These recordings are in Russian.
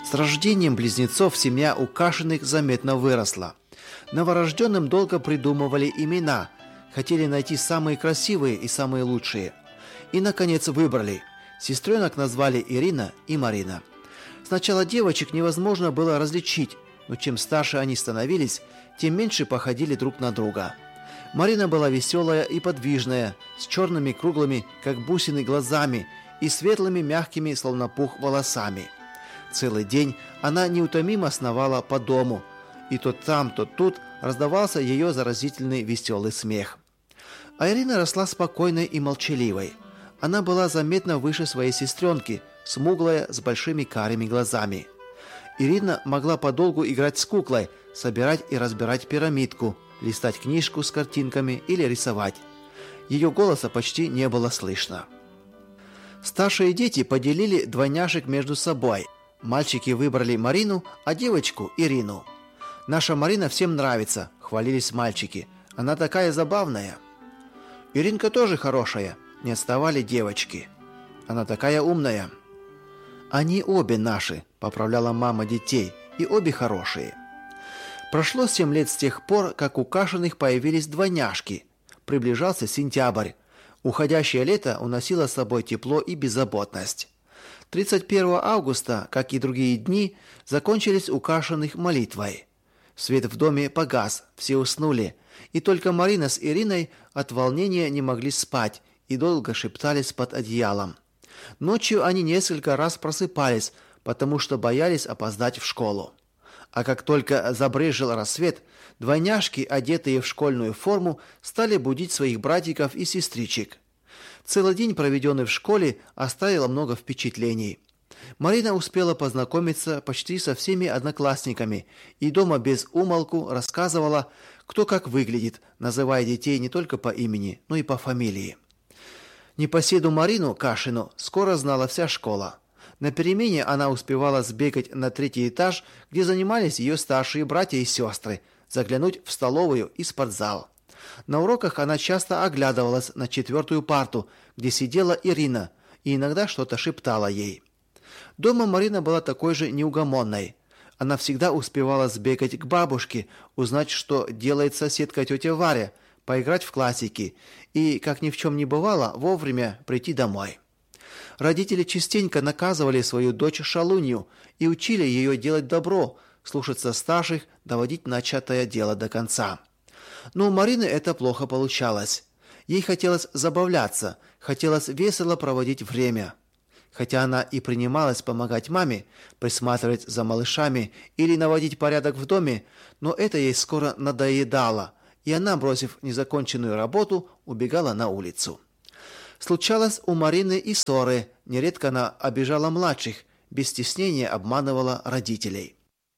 С рождением близнецов семья у Кашиных заметно выросла. Новорожденным долго придумывали имена, хотели найти самые красивые и самые лучшие. И, наконец, выбрали. Сестренок назвали Ирина и Марина. Сначала девочек невозможно было различить, но чем старше они становились, тем меньше походили друг на друга. Марина была веселая и подвижная, с черными круглыми, как бусины, глазами и светлыми, мягкими, словно пух, волосами. Целый день она неутомимо сновала по дому, и то там, то тут раздавался ее заразительный веселый смех. А Ирина росла спокойной и молчаливой. Она была заметно выше своей сестренки, смуглая, с большими карими глазами. Ирина могла подолгу играть с куклой, собирать и разбирать пирамидку, листать книжку с картинками или рисовать. Ее голоса почти не было слышно. Старшие дети поделили двойняшек между собой. Мальчики выбрали Марину, а девочку – Ирину. «Наша Марина всем нравится», – хвалились мальчики. «Она такая забавная». «Иринка тоже хорошая», – не отставали девочки. «Она такая умная». «Они обе наши», – поправляла мама детей, – «и обе хорошие». Прошло 7 лет с тех пор, как у Кашиных появились двойняшки. Приближался сентябрь. Уходящее лето уносило с собой тепло и беззаботность. 31 августа, как и другие дни, закончились у Кашиных молитвой. Свет в доме погас, все уснули, и только Марина с Ириной от волнения не могли спать и долго шептались под одеялом. Ночью они несколько раз просыпались, потому что боялись опоздать в школу. А как только забрезжил рассвет, двойняшки, одетые в школьную форму, стали будить своих братиков и сестричек. Целый день, проведенный в школе, оставил много впечатлений. Марина успела познакомиться почти со всеми одноклассниками и дома без умолку рассказывала, кто как выглядит, называя детей не только по имени, но и по фамилии. Непоседу Марину Кашину скоро знала вся школа. На перемене она успевала сбегать на 3-й этаж, где занимались ее старшие братья и сестры, заглянуть в столовую и спортзал. На уроках она часто оглядывалась на 4-ю парту, где сидела Ирина, и иногда что-то шептала ей. Дома Марина была такой же неугомонной. Она всегда успевала сбегать к бабушке, узнать, что делает соседка тетя Варя, поиграть в классики и, как ни в чем не бывало, вовремя прийти домой. Родители частенько наказывали свою дочь-шалунью и учили ее делать добро, слушаться старших, доводить начатое дело до конца. Но у Марины это плохо получалось. Ей хотелось забавляться, хотелось весело проводить время. Хотя она и принималась помогать маме, присматривать за малышами или наводить порядок в доме, но это ей скоро надоедало, и она, бросив незаконченную работу, убегала на улицу. Случалось у Марины и ссоры, нередко она обижала младших, без стеснения обманывала родителей.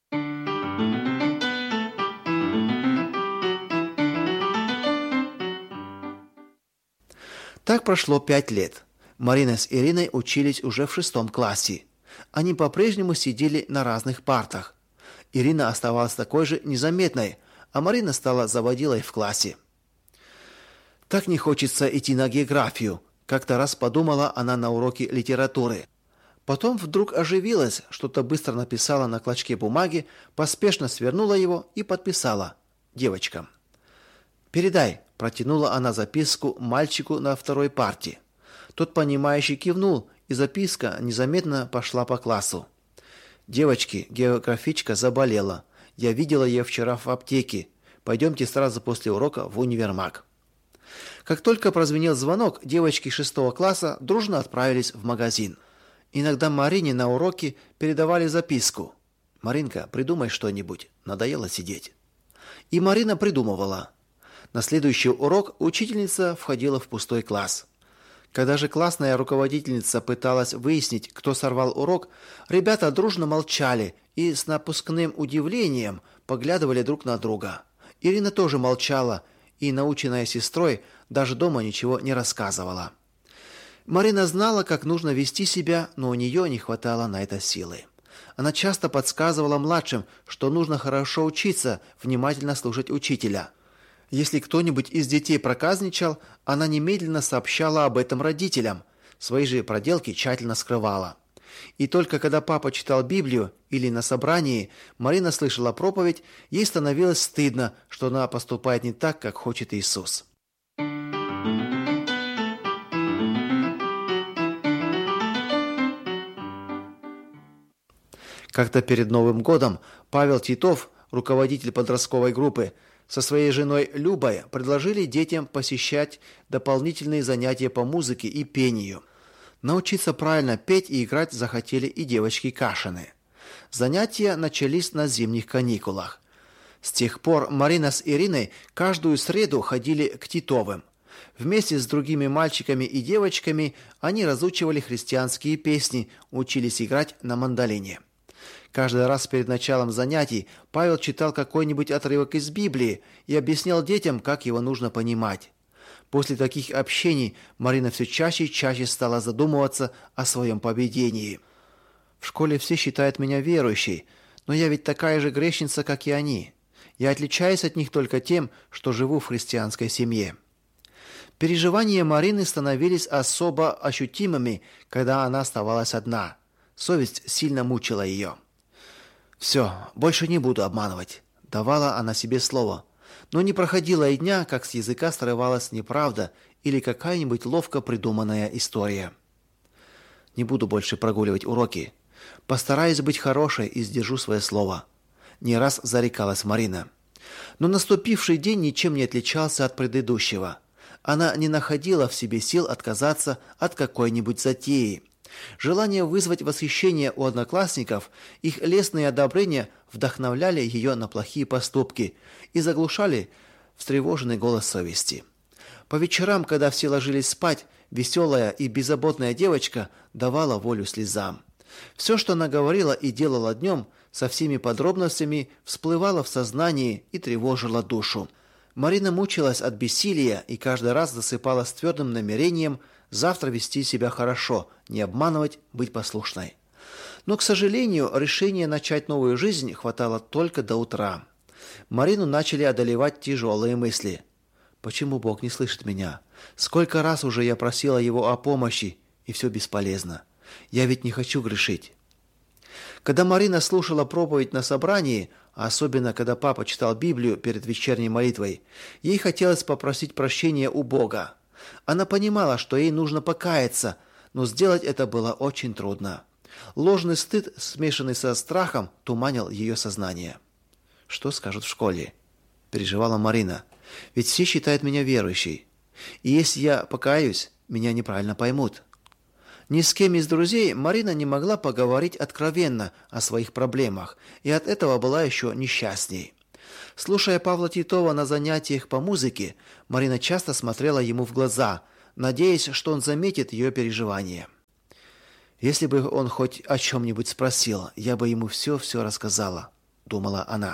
Так прошло 5 лет. Марина с Ириной учились уже в 6 классе. Они по-прежнему сидели на разных партах. Ирина оставалась такой же незаметной, а Марина стала заводилой в классе. Так не хочется идти на географию, как-то раз подумала она на уроке литературы. Потом вдруг оживилась, что-то быстро написала на клочке бумаги, поспешно свернула его и подписала девочкам. «Передай», – протянула она записку мальчику на 2-й парте. Тот, понимающе кивнул, и записка незаметно пошла по классу. «Девочки, географичка заболела. Я видела ее вчера в аптеке. Пойдемте сразу после урока в универмаг». Как только прозвенел звонок, девочки 6 класса дружно отправились в магазин. Иногда Марине на уроке передавали записку. «Маринка, придумай что-нибудь. Надоело сидеть». И Марина придумывала. На следующий урок учительница входила в пустой класс. Когда же классная руководительница пыталась выяснить, кто сорвал урок, ребята дружно молчали и с напускным удивлением поглядывали друг на друга. Ирина тоже молчала и, наученная сестрой, даже дома ничего не рассказывала. Марина знала, как нужно вести себя, но у нее не хватало на это силы. Она часто подсказывала младшим, что нужно хорошо учиться, внимательно слушать учителя. Если кто-нибудь из детей проказничал, она немедленно сообщала об этом родителям. Свои же проделки тщательно скрывала. И только когда папа читал Библию или на собрании Марина слышала проповедь, ей становилось стыдно, что она поступает не так, как хочет Иисус. Как-то перед Новым годом Павел Титов, руководитель подростковой группы, со своей женой Любой предложили детям посещать дополнительные занятия по музыке и пению. Научиться правильно петь и играть захотели и девочки Кашины. Занятия начались на зимних каникулах. С тех пор Марина с Ириной каждую среду ходили к Титовым. Вместе с другими мальчиками и девочками они разучивали христианские песни, учились играть на мандолине. Каждый раз перед началом занятий Павел читал какой-нибудь отрывок из Библии и объяснял детям, как его нужно понимать. После таких общений Марина все чаще и чаще стала задумываться о своем поведении. В школе все считают меня верующей, но я ведь такая же грешница, как и они. Я отличаюсь от них только тем, что живу в христианской семье. Переживания Марины становились особо ощутимыми, когда она оставалась одна. Совесть сильно мучила ее. «Все, больше не буду обманывать», — давала она себе слово. Но не проходило и дня, как с языка срывалась неправда или какая-нибудь ловко придуманная история. «Не буду больше прогуливать уроки. Постараюсь быть хорошей и сдержу свое слово», — не раз зарекалась Марина. Но наступивший день ничем не отличался от предыдущего. Она не находила в себе сил отказаться от какой-нибудь затеи. Желание вызвать восхищение у одноклассников, их лестные одобрения вдохновляли ее на плохие поступки и заглушали встревоженный голос совести. По вечерам, когда все ложились спать, веселая и беззаботная девочка давала волю слезам. Все, что она говорила и делала днем, со всеми подробностями всплывало в сознании и тревожило душу. Марина мучилась от бессилия и каждый раз засыпала с твердым намерением завтра вести себя хорошо, не обманывать, быть послушной. Но, к сожалению, решение начать новую жизнь хватало только до утра. Марину начали одолевать тяжелые мысли. Почему Бог не слышит меня? Сколько раз уже я просила Его о помощи, и все бесполезно. Я ведь не хочу грешить. Когда Марина слушала проповедь на собрании, а особенно когда папа читал Библию перед вечерней молитвой, ей хотелось попросить прощения у Бога. Она понимала, что ей нужно покаяться, но сделать это было очень трудно. Ложный стыд, смешанный со страхом, туманил ее сознание. «Что скажут в школе?» – переживала Марина. «Ведь все считают меня верующей. И если я покаюсь, меня неправильно поймут». Ни с кем из друзей Марина не могла поговорить откровенно о своих проблемах, и от этого была еще несчастней. Слушая Павла Титова на занятиях по музыке, Марина часто смотрела ему в глаза, надеясь, что он заметит ее переживания. «Если бы он хоть о чем-нибудь спросил, я бы ему все рассказала», — думала она.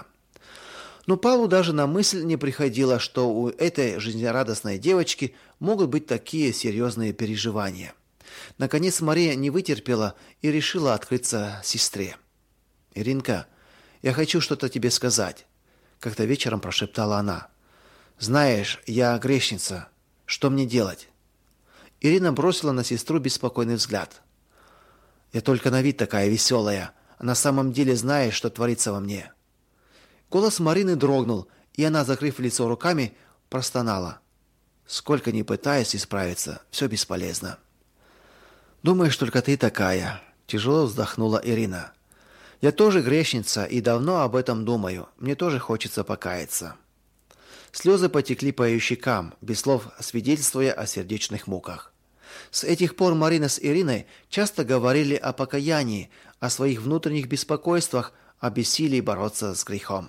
Но Павлу даже на мысль не приходило, что у этой жизнерадостной девочки могут быть такие серьезные переживания. Наконец Мария не вытерпела и решила открыться сестре. «Иринка, я хочу что-то тебе сказать», — как-то вечером прошептала она. «Знаешь, я грешница. Что мне делать?» Ирина бросила на сестру беспокойный взгляд. «Я только на вид такая веселая, а на самом деле знаешь, что творится во мне». Голос Марины дрогнул, и она, закрыв лицо руками, простонала. «Сколько ни пытаюсь исправиться, все бесполезно». «Думаешь, только ты такая», – тяжело вздохнула Ирина. «Я тоже грешница и давно об этом думаю. Мне тоже хочется покаяться». Слезы потекли по ее щекам, без слов свидетельствуя о сердечных муках. С этих пор Марина с Ириной часто говорили о покаянии, о своих внутренних беспокойствах, о бессилии бороться с грехом.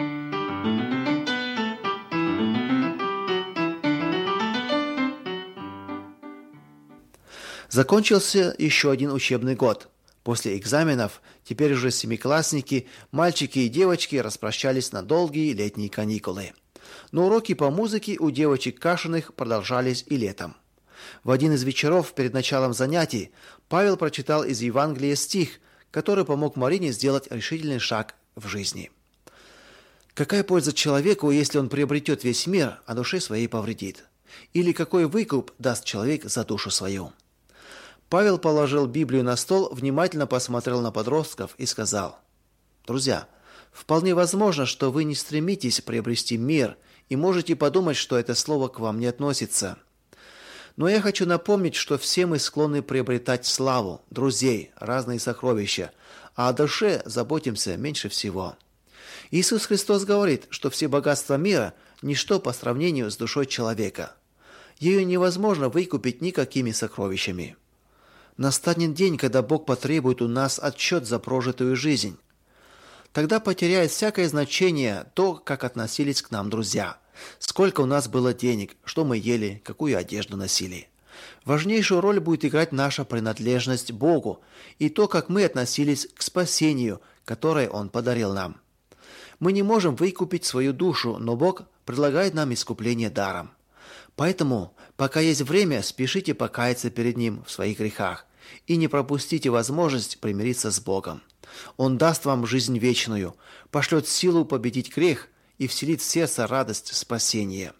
Закончился еще один учебный год. После экзаменов, теперь уже семиклассники, мальчики и девочки распрощались на долгие летние каникулы. Но уроки по музыке у девочек Кашиных продолжались и летом. В один из вечеров перед началом занятий Павел прочитал из Евангелия стих, который помог Марине сделать решительный шаг в жизни. «Какая польза человеку, если он приобретет весь мир, а душе своей повредит? Или какой выкуп даст человек за душу свою?» Павел положил Библию на стол, внимательно посмотрел на подростков и сказал: «Друзья, вполне возможно, что вы не стремитесь приобрести мир и можете подумать, что это слово к вам не относится. Но я хочу напомнить, что все мы склонны приобретать славу, друзей, разные сокровища, а о душе заботимся меньше всего. Иисус Христос говорит, что все богатства мира – ничто по сравнению с душой человека. Ее невозможно выкупить никакими сокровищами. Настанет день, когда Бог потребует у нас отчет за прожитую жизнь. Тогда потеряет всякое значение то, как относились к нам друзья. Сколько у нас было денег, что мы ели, какую одежду носили. Важнейшую роль будет играть наша принадлежность Богу и то, как мы относились к спасению, которое Он подарил нам. Мы не можем выкупить свою душу, но Бог предлагает нам искупление даром. Поэтому, пока есть время, спешите покаяться перед Ним в своих грехах и не пропустите возможность примириться с Богом. Он даст вам жизнь вечную, пошлет силу победить грех и вселит в сердце радость спасения.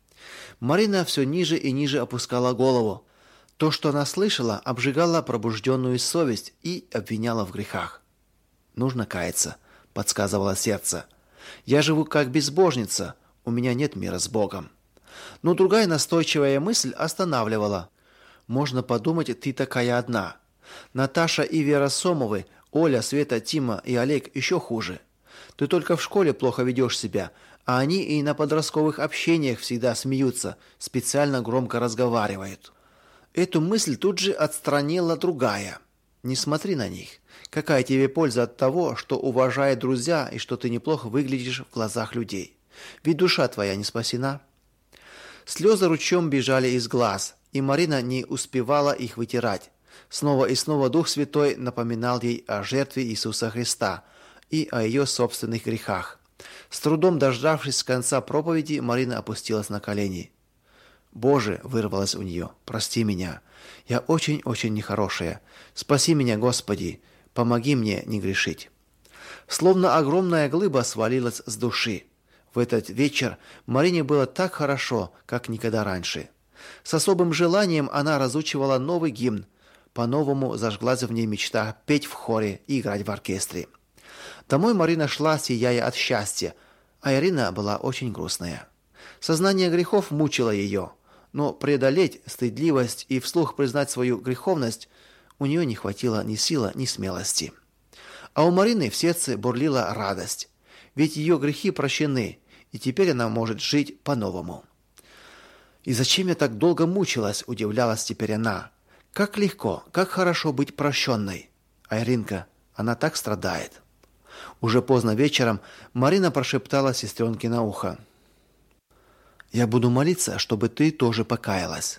Марина все ниже и ниже опускала голову. То, что она слышала, обжигало пробужденную совесть и обвиняло в грехах. «Нужно каяться», — подсказывало сердце. «Я живу как безбожница, у меня нет мира с Богом». Но другая настойчивая мысль останавливала. «Можно подумать, ты такая одна. Наташа и Вера Сомовы, Оля, Света, Тима и Олег еще хуже. Ты только в школе плохо ведешь себя, а они и на подростковых общениях всегда смеются, специально громко разговаривают». Эту мысль тут же отстранила другая. «Не смотри на них. Какая тебе польза от того, что уважают друзья и что ты неплохо выглядишь в глазах людей? Ведь душа твоя не спасена». Слезы ручьем бежали из глаз, и Марина не успевала их вытирать. Снова и снова Дух Святой напоминал ей о жертве Иисуса Христа и о ее собственных грехах. С трудом дождавшись конца проповеди, Марина опустилась на колени. «Боже!» — вырвалось у нее. «Прости меня. Я очень-очень нехорошая. Спаси меня, Господи! Помоги мне не грешить». Словно огромная глыба свалилась с души. В этот вечер Марине было так хорошо, как никогда раньше. С особым желанием она разучивала новый гимн. По-новому зажглась в ней мечта петь в хоре и играть в оркестре. Домой Марина шла, сияя от счастья, а Ирина была очень грустная. Сознание грехов мучило ее, но преодолеть стыдливость и вслух признать свою греховность у нее не хватило ни силы, ни смелости. А у Марины в сердце бурлила радость, ведь ее грехи прощены, и теперь она может жить по-новому. «И зачем я так долго мучилась?» – удивлялась теперь она. «Как легко, как хорошо быть прощенной. А Иринка, она так страдает». Уже поздно вечером Марина прошептала сестренке на ухо: «Я буду молиться, чтобы ты тоже покаялась».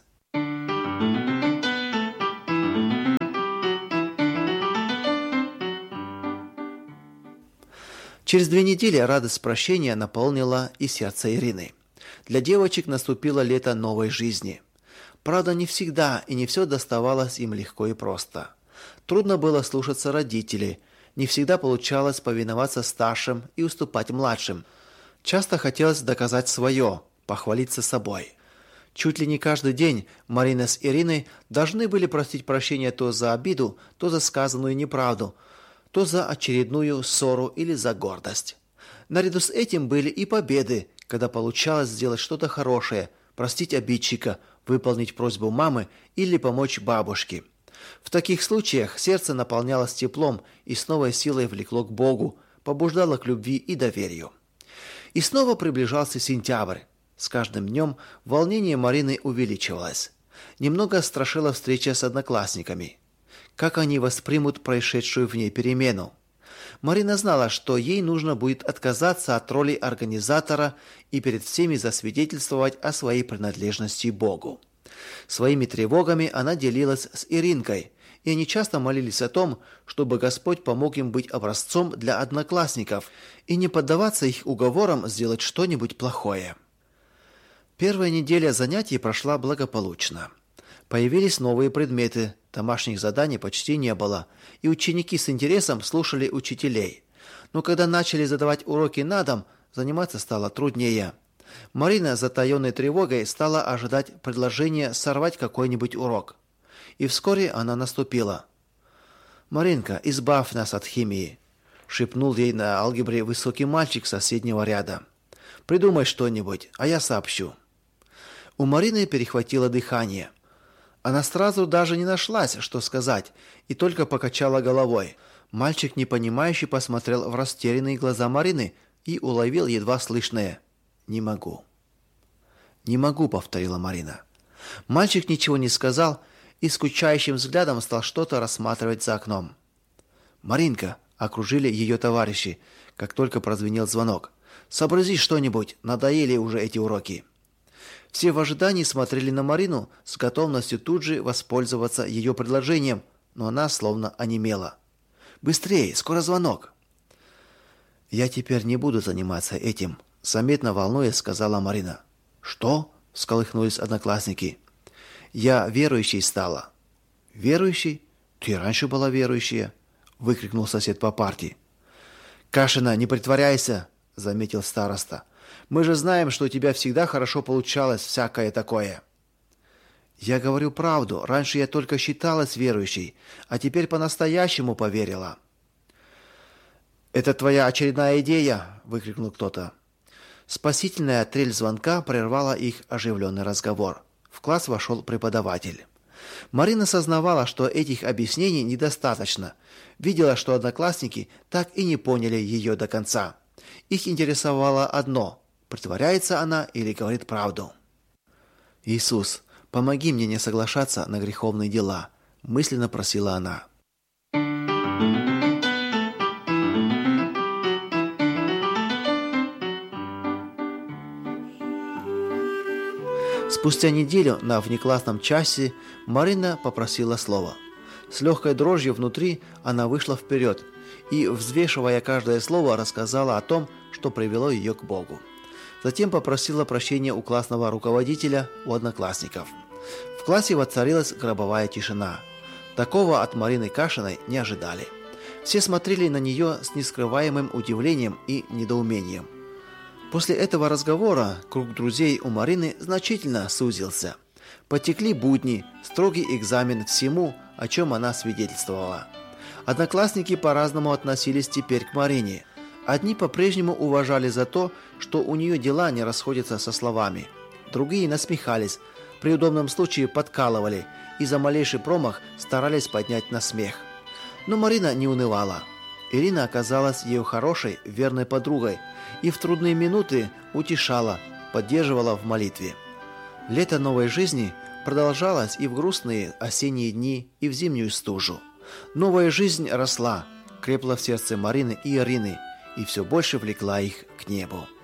Через 2 недели радость прощения наполнила и сердце Ирины. Для девочек наступило лето новой жизни. Правда, не всегда и не все доставалось им легко и просто. Трудно было слушаться родителей, не всегда получалось повиноваться старшим и уступать младшим. Часто хотелось доказать свое, похвалиться собой. Чуть ли не каждый день Марина с Ириной должны были просить прощения то за обиду, то за сказанную неправду, то за очередную ссору или за гордость. Наряду с этим были и победы, когда получалось сделать что-то хорошее, простить обидчика, выполнить просьбу мамы или помочь бабушке. В таких случаях сердце наполнялось теплом и с новой силой влекло к Богу, побуждало к любви и доверию. И снова приближался сентябрь. С каждым днем волнение Марины увеличивалось. Немного страшила встреча с одноклассниками. Как они воспримут происшедшую в ней перемену? Марина знала, что ей нужно будет отказаться от роли организатора и перед всеми засвидетельствовать о своей принадлежности Богу. Своими тревогами она делилась с Иринкой, и они часто молились о том, чтобы Господь помог им быть образцом для одноклассников и не поддаваться их уговорам сделать что-нибудь плохое. Первая неделя занятий прошла благополучно. Появились новые предметы, домашних заданий почти не было, и ученики с интересом слушали учителей. Но когда начали задавать уроки на дом, заниматься стало труднее. Марина с затаенной тревогой стала ожидать предложения сорвать какой-нибудь урок. и вскоре она наступила. «Маринка, избавь нас от химии», — шепнул ей на алгебре высокий мальчик соседнего ряда. «Придумай что-нибудь, а я сообщу». У Марины перехватило дыхание. Она сразу даже не нашлась, что сказать, и только покачала головой. Мальчик, непонимающе, посмотрел в растерянные глаза Марины и уловил едва слышное «не могу». «Не могу», — повторила Марина. Мальчик ничего не сказал и скучающим взглядом стал что-то рассматривать за окном. «Маринка», — окружили ее товарищи, как только прозвенел звонок. «Сообрази что-нибудь, надоели уже эти уроки». Все в ожидании смотрели на Марину с готовностью тут же воспользоваться ее предложением, но она словно онемела. «Быстрее, скоро звонок!» «Я теперь не буду заниматься этим», — заметно волнуясь, сказала Марина. «Что?» — всколыхнулись одноклассники. «Я верующей стала». «Верующей? Ты раньше была верующая», — выкрикнул сосед по парте. «Кашина, не притворяйся», — заметил староста. «Мы же знаем, что у тебя всегда хорошо получалось всякое такое». «Я говорю правду. Раньше я только считалась верующей, а теперь по-настоящему поверила». «Это твоя очередная идея?» — выкрикнул кто-то. Спасительная трель звонка прервала их оживленный разговор. В класс вошел преподаватель. Марина сознавала, что этих объяснений недостаточно. Видела, что одноклассники так и не поняли ее до конца. Их интересовало одно – притворяется она или говорит правду. «Иисус, помоги мне не соглашаться на греховные дела», – мысленно просила она. Спустя неделю на внеклассном часе Марина попросила слова. С легкой дрожью внутри она вышла вперед и, взвешивая каждое слово, рассказала о том, что привело ее к Богу. Затем попросила прощения у классного руководителя, у одноклассников. В классе воцарилась гробовая тишина. Такого от Марины Кашиной не ожидали. Все смотрели на нее с нескрываемым удивлением и недоумением. После этого разговора круг друзей у Марины значительно сузился. Потекли будни, строгий экзамен всему, о чем она свидетельствовала. Одноклассники по-разному относились теперь к Марине. Одни по-прежнему уважали за то, что у нее дела не расходятся со словами. Другие насмехались, при удобном случае подкалывали и за малейший промах старались поднять на смех. Но Марина не унывала. Ирина оказалась ее хорошей, верной подругой и в трудные минуты утешала, поддерживала в молитве. Лето новой жизни продолжалось и в грустные осенние дни, и в зимнюю стужу. Новая жизнь росла, крепла в сердце Марины и Ирины и все больше влекла их к небу.